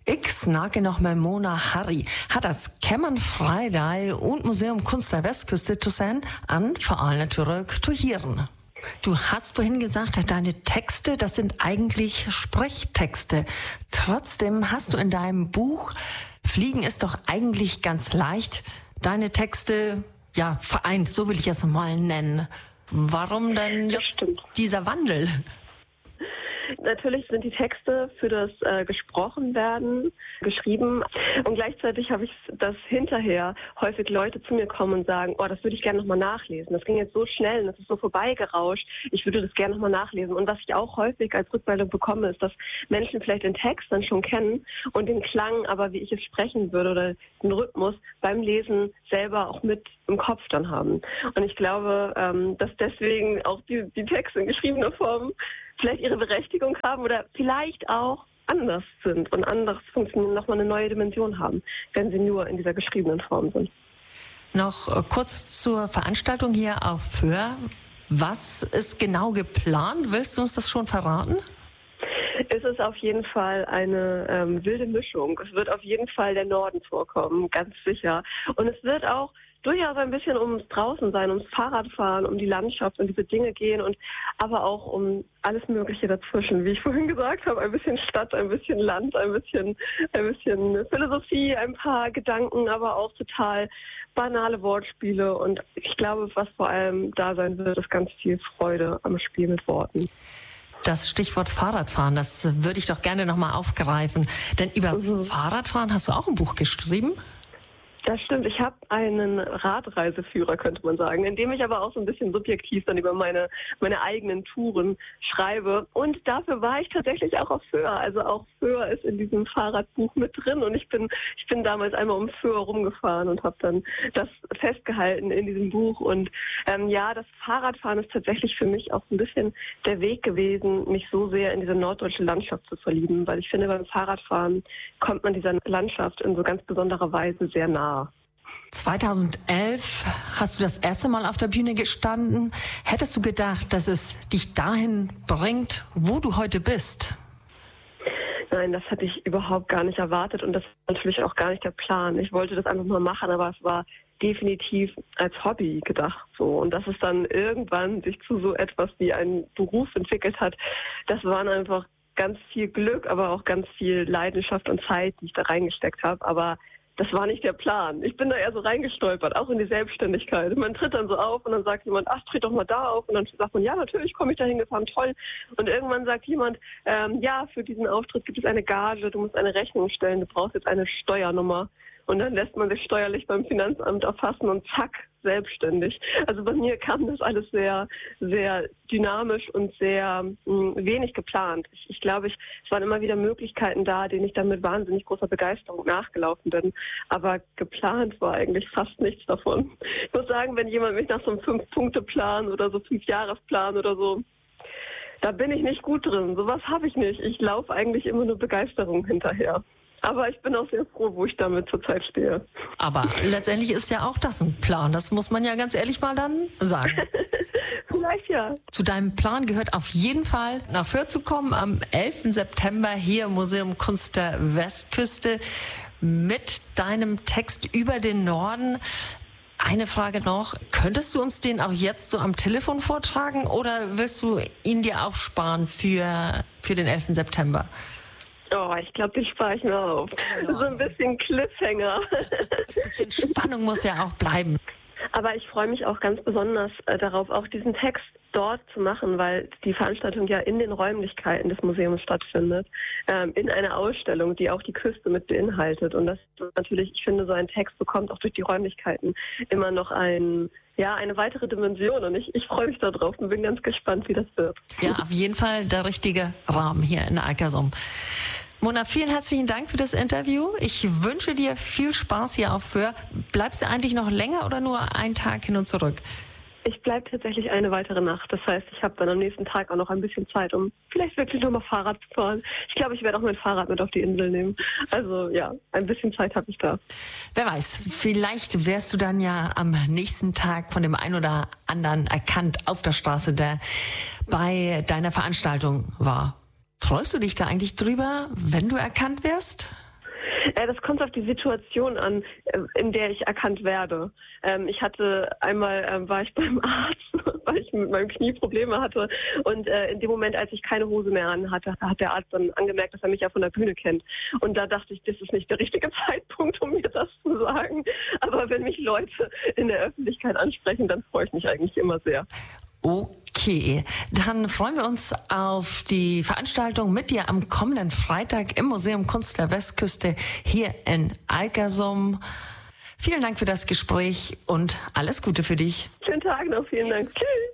Ik snakker nog med Mona Harry. Hat das Kämmern Freidei und Museum Kunst der Westküste zu sein, an vor allem zurück zu hören. Du hast vorhin gesagt, deine Texte, das sind eigentlich Sprechtexte. Trotzdem hast du in deinem Buch Fliegen ist doch eigentlich ganz leicht, deine Texte, ja, vereint, so will ich es mal nennen. Warum denn jetzt dieser Wandel? Natürlich sind die Texte für das Gesprochenwerden geschrieben und gleichzeitig habe ich das hinterher häufig Leute zu mir kommen und sagen, oh, das würde ich gerne nochmal nachlesen. Das ging jetzt so schnell und das ist so vorbeigerauscht. Ich würde das gerne nochmal nachlesen. Und was ich auch häufig als Rückmeldung bekomme, ist, dass Menschen vielleicht den Text dann schon kennen und den Klang, aber wie ich es sprechen würde oder den Rhythmus beim Lesen selber auch mit im Kopf dann haben. Und ich glaube, dass deswegen auch die Texte in geschriebener Form vielleicht ihre Berechtigung haben oder vielleicht auch anders sind und anders funktionieren, nochmal eine neue Dimension haben, wenn sie nur in dieser geschriebenen Form sind. Noch kurz zur Veranstaltung hier auf Föhr. Was ist genau geplant? Willst du uns das schon verraten? Es ist auf jeden Fall eine wilde Mischung. Es wird auf jeden Fall der Norden vorkommen, ganz sicher. Und es wird auch durchaus ein bisschen ums Draußensein, ums Fahrradfahren, um die Landschaft und diese Dinge gehen und aber auch um alles Mögliche dazwischen. Wie ich vorhin gesagt habe, ein bisschen Stadt, ein bisschen Land, ein bisschen Philosophie, ein paar Gedanken, aber auch total banale Wortspiele. Und ich glaube, was vor allem da sein wird, ist ganz viel Freude am Spiel mit Worten. Das Stichwort Fahrradfahren, das würde ich doch gerne nochmal aufgreifen. Denn über das Fahrradfahren hast du auch ein Buch geschrieben? Das stimmt. Ich habe einen Radreiseführer, könnte man sagen, in dem ich aber auch so ein bisschen subjektiv dann über meine eigenen Touren schreibe. Und dafür war ich tatsächlich auch auf Föhr. Also auch Föhr ist in diesem Fahrradbuch mit drin. Und ich bin damals einmal um Föhr rumgefahren und habe dann das festgehalten in diesem Buch. Und das Fahrradfahren ist tatsächlich für mich auch ein bisschen der Weg gewesen, mich so sehr in diese norddeutsche Landschaft zu verlieben. Weil ich finde, beim Fahrradfahren kommt man dieser Landschaft in so ganz besonderer Weise sehr nah. 2011 hast du das erste Mal auf der Bühne gestanden. Hättest du gedacht, dass es dich dahin bringt, wo du heute bist? Nein, das hatte ich überhaupt gar nicht erwartet und das war natürlich auch gar nicht der Plan. Ich wollte das einfach mal machen, aber es war definitiv als Hobby gedacht so. Und dass es dann irgendwann sich zu so etwas wie einen Beruf entwickelt hat, das waren einfach ganz viel Glück, aber auch ganz viel Leidenschaft und Zeit, die ich da reingesteckt habe. Aber das war nicht der Plan. Ich bin da eher so reingestolpert, auch in die Selbstständigkeit. Man tritt dann so auf und dann sagt jemand, ach, tritt doch mal da auf. Und dann sagt man, ja, natürlich komme ich da hingefahren, toll. Und irgendwann sagt jemand, für diesen Auftritt gibt es eine Gage, du musst eine Rechnung stellen, du brauchst jetzt eine Steuernummer. Und dann lässt man sich steuerlich beim Finanzamt erfassen und zack, selbstständig. Also bei mir kam das alles sehr, sehr dynamisch und sehr wenig geplant. Ich glaube, es waren immer wieder Möglichkeiten da, denen ich dann mit wahnsinnig großer Begeisterung nachgelaufen bin. Aber geplant war eigentlich fast nichts davon. Ich muss sagen, wenn jemand mich nach so einem 5-Punkte-Plan oder so 5-Jahres-Plan oder so, da bin ich nicht gut drin. Sowas habe ich nicht. Ich laufe eigentlich immer nur Begeisterung hinterher. Aber ich bin auch sehr froh, wo ich damit zurzeit stehe. Aber letztendlich ist ja auch das ein Plan. Das muss man ja ganz ehrlich mal dann sagen. Vielleicht ja. Zu deinem Plan gehört auf jeden Fall, nach Föhr zu kommen am 11. September hier im Museum Kunst der Westküste mit deinem Text über den Norden. Eine Frage noch, könntest du uns den auch jetzt so am Telefon vortragen oder willst du ihn dir aufsparen für den 11. September? Oh, ich glaube, den spare ich mir auf. Ja. So ein bisschen Cliffhanger. Ein bisschen Spannung muss ja auch bleiben. Aber ich freue mich auch ganz besonders darauf, auch diesen Text dort zu machen, weil die Veranstaltung ja in den Räumlichkeiten des Museums stattfindet, in einer Ausstellung, die auch die Küste mit beinhaltet. Und das ist natürlich, ich finde, so ein Text bekommt auch durch die Räumlichkeiten immer noch eine weitere Dimension. Und ich freue mich darauf und bin ganz gespannt, wie das wird. Ja, auf jeden Fall der richtige Rahmen hier in Alkersum. Mona, vielen herzlichen Dank für das Interview. Ich wünsche dir viel Spaß hier auf Föhr. Bleibst du eigentlich noch länger oder nur einen Tag hin und zurück? Ich bleibe tatsächlich eine weitere Nacht. Das heißt, ich habe dann am nächsten Tag auch noch ein bisschen Zeit, um vielleicht wirklich nochmal Fahrrad zu fahren. Ich glaube, ich werde auch mein Fahrrad mit auf die Insel nehmen. Also ja, ein bisschen Zeit habe ich da. Wer weiß, vielleicht wärst du dann ja am nächsten Tag von dem einen oder anderen erkannt auf der Straße, der bei deiner Veranstaltung war. Freust du dich da eigentlich drüber, wenn du erkannt wirst? Das kommt auf die Situation an, in der ich erkannt werde. Ich hatte einmal, war ich beim Arzt, weil ich mit meinem Knie Probleme hatte. Und in dem Moment, als ich keine Hose mehr an hatte, hat der Arzt dann angemerkt, dass er mich ja von der Bühne kennt. Und da dachte ich, das ist nicht der richtige Zeitpunkt, um mir das zu sagen. Aber wenn mich Leute in der Öffentlichkeit ansprechen, dann freue ich mich eigentlich immer sehr. Okay, dann freuen wir uns auf die Veranstaltung mit dir am kommenden Freitag im Museum Kunst der Westküste hier in Alkersum. Vielen Dank für das Gespräch und alles Gute für dich. Schönen Tag noch, vielen Dank. Tschüss.